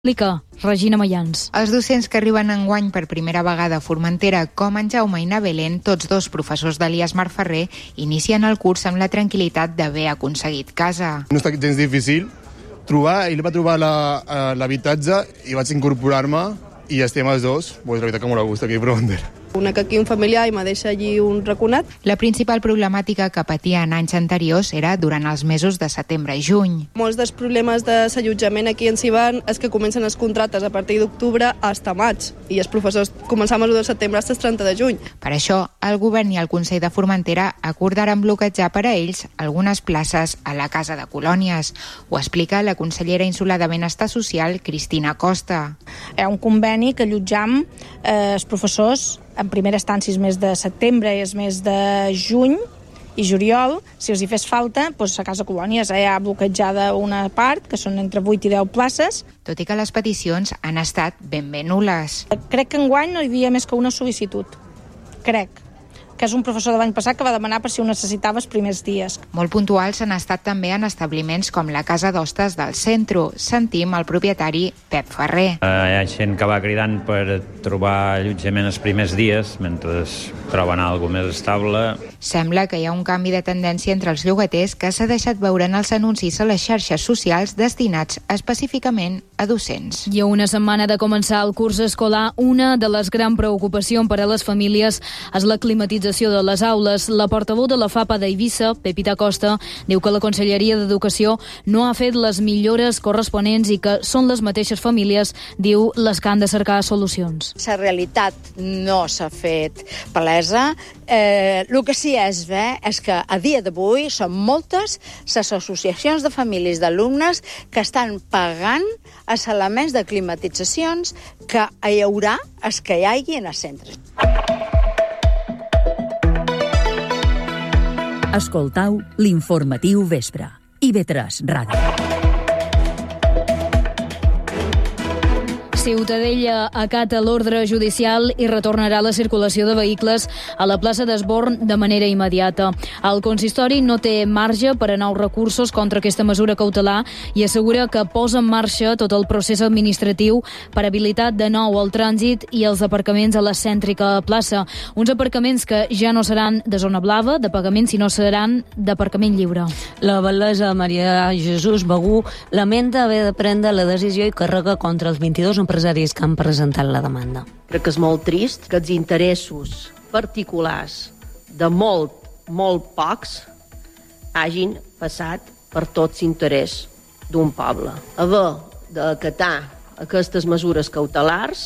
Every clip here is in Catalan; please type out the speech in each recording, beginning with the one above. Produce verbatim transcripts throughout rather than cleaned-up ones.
Explica Regina Mayans. Els docents que arriben enguany per primera vegada a Formentera, com en Jaume i na Belén, tots dos professors d'Elias Marferrer, inicien el curs amb la tranquil·litat d'haver aconseguit casa. No està gens difícil trobar, ell va trobar l'habitatge i vaig incorporar-me i estem els dos, pues la veritat que molt a gust aquí a Formentera. Una que aquí un familiar i me deixa allí un raconat. La principal problemàtica que patia en anys anteriors era durant els mesos de setembre i juny. Molts dels problemes de s'allotjament aquí en Sivan és que comencen els contractes a partir d'octubre fins a maig i els professors començam el de setembre fins al trenta de juny. Per això, el govern i el Consell de Formentera acordaran bloquejar per a ells algunes places a la Casa de Colònies. Ho explica la consellera insular de Benestar Social, Cristina Costa. Hi ha un conveni que allotjam eh, els professors en primera instància és mes de setembre i és mes de juny i juliol. Si els hi fes falta, doncs a Casa Colònies hi ha bloquejada una part, que són entre vuit i deu places. Tot i que les peticions han estat ben bé nules. Crec que enguany no hi havia més que una sol·licitud. Crec que és un professor de l'any passat que va demanar per si ho necessitava els primers dies. Molt puntuals han estat també en establiments com la Casa d'Hostes del Centro. Sentim el propietari Pep Ferrer. Uh, hi ha gent que va cridant per trobar allotjament els primers dies, mentre troben alguna més estable. Sembla que hi ha un canvi de tendència entre els llogaters que s'ha deixat veure en els anuncis a les xarxes socials destinats específicament a docents. I a una setmana de començar el curs escolar, una de les grans preocupacions per a les famílies és la climatització de les aules. La portaveu de la FAPA d'Eivissa, Pepita Costa, diu que la Conselleria d'Educació no ha fet les millores corresponents i que són les mateixes famílies, diu, les que han de cercar solucions. La realitat no s'ha fet palesa. Eh, el que sí es ve és que a dia d'avui són moltes les associacions de famílies d'alumnes que estan pagant els elements de climatitzacions que hi haurà els que hi hagi en els centres. Escoltau l'informatiu vespre. I ve tres Ràdio. Ciutadella acata l'ordre judicial i retornarà la circulació de vehicles a la plaça d'Esborn de manera immediata. El consistori no té marge per a nous recursos contra aquesta mesura cautelar i assegura que posa en marxa tot el procés administratiu per habilitar de nou el trànsit i els aparcaments a la cèntrica plaça. Uns aparcaments que ja no seran de zona blava, de pagament, sinó seran d'aparcament lliure. La batllessa Maria Jesús Begú lamenta haver de prendre la decisió i carrega contra els vint-i-dos empresaris que han presentat la demanda. Crec que és molt trist que els interessos particulars de molt, molt pocs hagin passat per tot l'interès d'un poble. Haver d'acatar aquestes mesures cautelars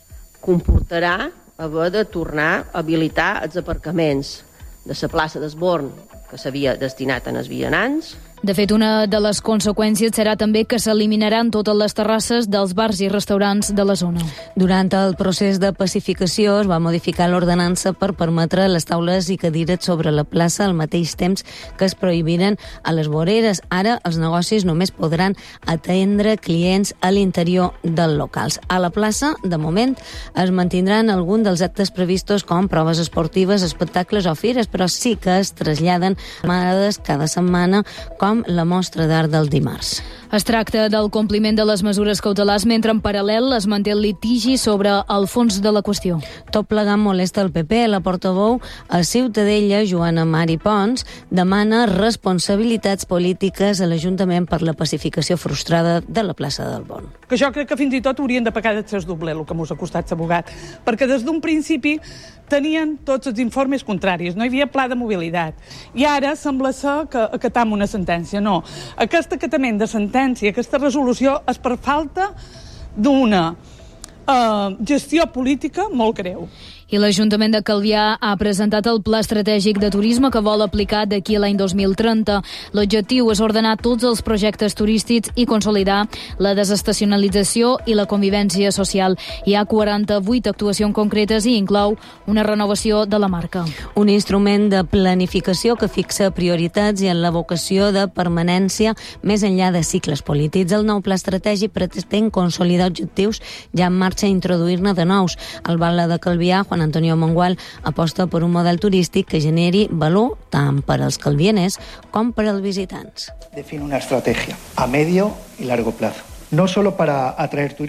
comportarà haver de tornar a habilitar els aparcaments de la plaça d'Esborn que s'havia destinat a els vianants. De fet, una de les conseqüències serà també que s'eliminaran totes les terrasses dels bars i restaurants de la zona. Durant el procés de pacificació es va modificar l'ordenança per permetre les taules i cadires sobre la plaça al mateix temps que es prohibiren a les voreres. Ara els negocis només podran atendre clients a l'interior dels locals. A la plaça, de moment, es mantindran alguns dels actes previstos com proves esportives, espectacles o fires, però sí que es traslladen setmanes cada setmana com la mostra d'art del dimarts. Es tracta del compliment de les mesures cautelars mentre en paral·lel es manté el litigi sobre el fons de la qüestió. Tot plegant molesta el P P. La portaveu a Ciutadella, Joana Mari Pons, demana responsabilitats polítiques a l'Ajuntament per la pacificació frustrada de la plaça del Born. Que jo crec que fins i tot haurien de pagar de tres doble el que mos ha costat Sabogat, perquè des d'un principi tenien tots els informes contraris, no hi havia pla de mobilitat. I ara sembla ser que acatam una sentència. No, aquest acatament de sentència, aquesta resolució és per falta d'una uh, gestió política molt greu. I l'Ajuntament de Calvià ha presentat el Pla Estratègic de Turisme que vol aplicar d'aquí a l'any dos mil trenta. L'objectiu és ordenar tots els projectes turístics i consolidar la desestacionalització i la convivència social. Hi ha quaranta-vuit actuacions concretes i inclou una renovació de la marca. Un instrument de planificació que fixa prioritats i en la vocació de permanència més enllà de cicles polítics. El nou Pla Estratègic pretén consolidar objectius ja en marxa i introduir-ne de nous. El Batlle de Calvià, Juan Antonio Mongual, aposta per un model turístic que generi valor tant per als calvianers com per als visitants. Define una estrategia a medio y largo plazo. no solo para atraer turistas,